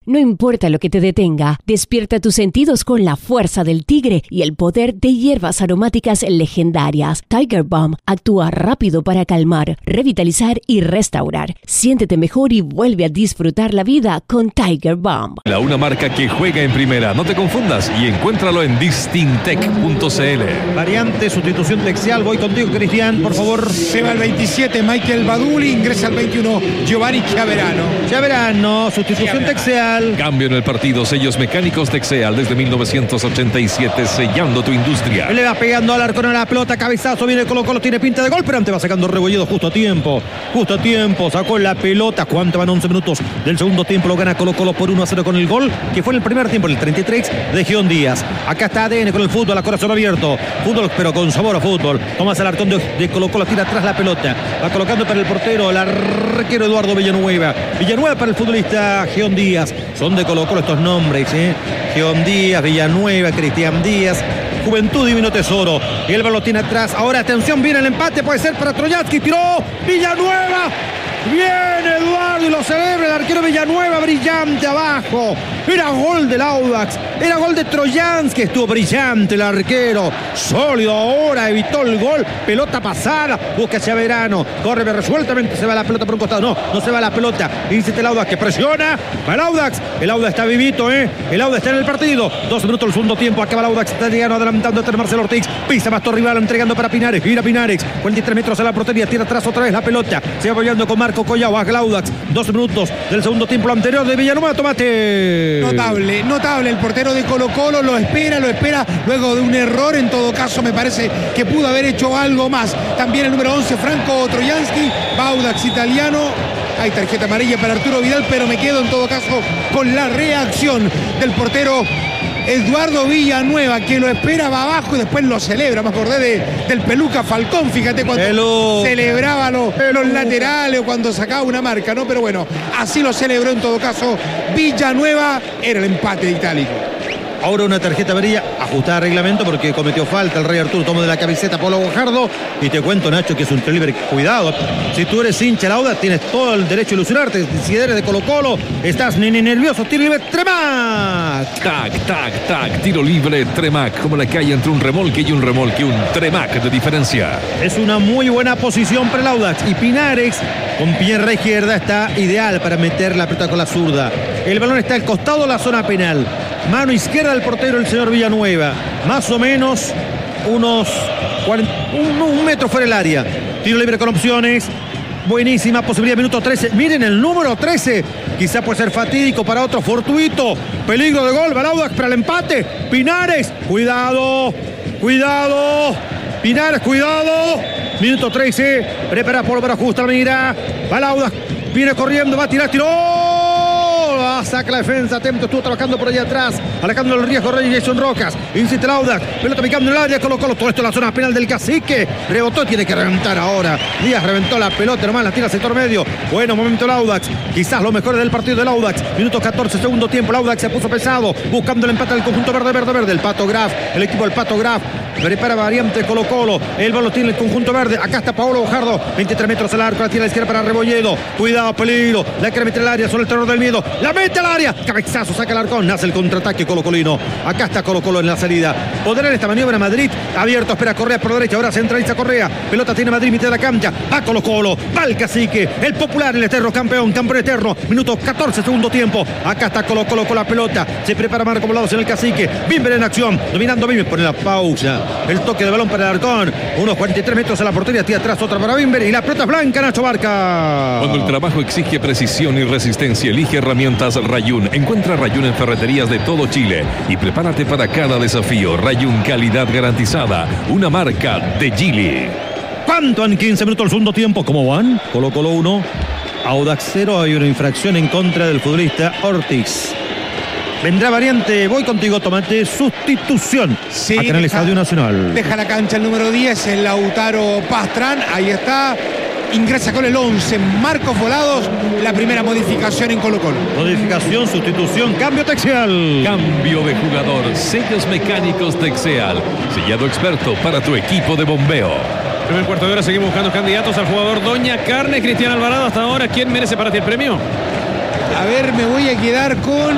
No importa lo que te detenga, despierta tus sentidos con la fuerza del tigre y el poder de hierbas aromáticas legendarias. Tiger Balm actúa rápido para calmar, revitalizar y restaurar. Siéntete mejor y vuelve a disfrutar la vida con Tiger Balm. Una marca que juega en primera. No te confundas y encuéntralo en distintec.cl. Variante, sustitución Texial. Voy contigo, Cristian, por favor. Se va el 27, Michael Baduli. Ingresa al 21, Giovanni Chiaverano. Chiaverano, sustitución Texial. Cambio en el partido. Sellos mecánicos Texeal desde 1987, sellando tu industria. Le va pegando al arco en la pelota, cabezazo, viene Colo-Colo, tiene pinta de gol, pero antes va sacando Rebolledo justo a tiempo, sacó la pelota. ¿Cuánto van? 11 minutos del segundo tiempo, lo gana Colo-Colo por 1-0 con el gol, que fue en el primer tiempo, el 33 de Gion Díaz. Acá está ADN con el fútbol, a corazón abierto, fútbol pero con sabor a fútbol. Tomás Alarcón de Colo-Colo tira atrás la pelota, va colocando para el portero, el arquero Eduardo Villanueva para el futbolista Gion Díaz. Son de Colo-Colo estos nombres, Gion Díaz, Villanueva, Cristian Díaz, Juventud Divino Tesoro. Y el balón tiene atrás. Ahora atención, viene el empate, puede ser para Trojansky, tiró Villanueva. Viene Eduardo y lo celebra el arquero Villanueva, brillante abajo. Era gol del Audax, era gol de Trojansky, estuvo brillante el arquero, sólido ahora, evitó el gol, pelota pasada, busca Chiaverano, corre resueltamente, se va la pelota por un costado, no se va la pelota, insiste el Audax que presiona, el Audax está vivito, el Audax está en el partido, 2 minutos del segundo tiempo, acaba el Audax, está llegando adelantando a Marcelo Ortiz, pisa Pastor Rival entregando para Pinares, gira Pinares, 43 metros a la portería, tira atrás otra vez la pelota, se va apoyando con Marco Collao, baja el Audax, 2 minutos del segundo tiempo anterior de Villanueva, tomate. Notable el portero de Colo-Colo, lo espera luego de un error. En todo caso me parece que pudo haber hecho algo más. También el número 11, Franco Trojansky, Audax italiano. Hay tarjeta amarilla para Arturo Vidal, pero me quedo en todo caso con la reacción del portero Eduardo Villanueva, que lo espera, va abajo y después lo celebra. Me acordé del Peluca Falcón, fíjate cuando celebraba los laterales o cuando sacaba una marca, ¿no? Pero bueno, así lo celebró en todo caso Villanueva, era el empate de Itálico. Ahora una tarjeta amarilla, ajustada a reglamento porque cometió falta el Rey Arturo, tomó de la camiseta Pablo Guajardo. Y te cuento, Nacho, que es un tiro libre. Cuidado, si tú eres hincha Lauda, tienes todo el derecho a ilusionarte. Si eres de Colo-Colo, estás ni nervioso. Tiro libre, Tremac. Tac, tiro libre, Tremac. Como la calle entre un remolque y un Tremac de diferencia. Es una muy buena posición para el Audax. Y Pinares, con pierna izquierda, está ideal para meter la pelota con la zurda. El balón está al costado de la zona penal. Mano izquierda del portero, el señor Villanueva. Más o menos unos 1 metro fuera del área. Tiro libre con opciones. Buenísima posibilidad, minuto 13. Miren el número 13. Quizá puede ser fatídico para otro, fortuito. Peligro de gol, Audax para el empate. Pinares, cuidado. Pinares, cuidado. Minuto 13. Prepara para ajustar la mira. Audax viene corriendo, va a tirar, tiró. Saca la defensa, atento, estuvo trabajando por allá atrás, alejando el riesgo Reyes Jason Rocas, insiste el Audax, pelota picando en el área, Colo-Colo, todo esto en la zona penal del Cacique, rebotó, tiene que reventar ahora, Díaz reventó la pelota, nomás la tira al sector medio, bueno momento el Audax, quizás lo mejor del partido del Audax, minuto 14, segundo tiempo, el Audax se puso pesado, buscando el empate del conjunto verde, el Pato Graf, el equipo del Pato Graf, prepara variante Colo-Colo, el balón tiene el conjunto verde, acá está Paolo Guajardo, 23 metros al arco, la tira a la izquierda para Rebolledo, cuidado, peligro, la quiere meter al área, solo el terror del miedo, la mete al área, cabezazo, saca el arcón, nace el contraataque colocolino, acá está Colo-Colo en la salida, podrá en esta maniobra Madrid, abierto, espera Correa por derecha, ahora centraliza Correa, pelota tiene Madrid, mitad de la cancha, va Colo-Colo, va el Cacique, el popular, el eterno campeón eterno, minuto 14, segundo tiempo, acá está Colo-Colo con la pelota, se prepara Marco Volados en el Cacique, Bimber en acción, dominando Bimber, pone la pausa, el toque de balón para el arcón, unos 43 metros a la portería, tira atrás otra para Bimber y la pelota es blanca, Nacho Barca. Cuando el trabajo exige precisión y resistencia, elige herramientas Rayún. Encuentra Rayún en ferreterías de todo Chile y prepárate para cada desafío. Rayún, calidad garantizada, una marca de Gili. ¿Cuánto en 15 minutos el segundo tiempo? ¿Cómo van? Colo-Colo 1, Audax 0, hay una infracción en contra del futbolista Ortiz. Vendrá variante, voy contigo, Tomate, sustitución. Sí, acá en el Estadio Nacional. Deja la cancha el número 10, el Lautaro Pastrán, ahí está. Ingresa con el 11, Marcos Volados, la primera modificación en Colo-Colo. Modificación, sustitución, cambio Texeal. Cambio de jugador, sellos mecánicos Texeal. Sellado experto para tu equipo de bombeo. Primer cuarto de hora seguimos buscando candidatos al jugador Doña Carne. Cristian Alvarado, hasta ahora, ¿quién merece para ti el premio? A ver, me voy a quedar con